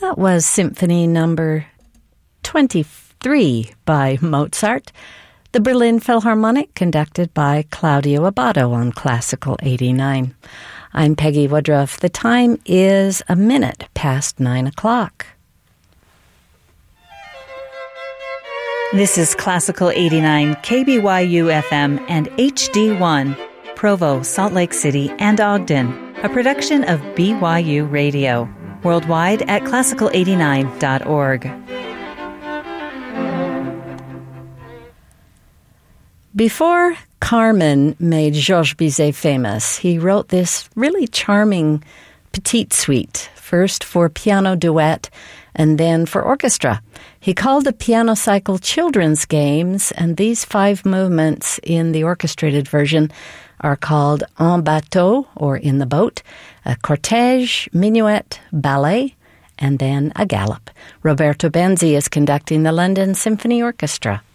That was Symphony number 23 by Mozart, the Berlin Philharmonic, conducted by Claudio Abbado on Classical 89. I'm Peggy Woodruff. The time is a minute past 9 o'clock. This is Classical 89, KBYU FM and HD1, Provo, Salt Lake City, and Ogden, a production of BYU Radio. Worldwide at classical89.org. Before Carmen made Georges Bizet famous, he wrote this really charming petite suite, first for piano duet and then for orchestra. He called the piano cycle Children's Games, and these 5 movements in the orchestrated version are called En Bateau, or In the Boat, a cortège, minuet, ballet, and then a gallop. Roberto Benzi is conducting the London Symphony Orchestra.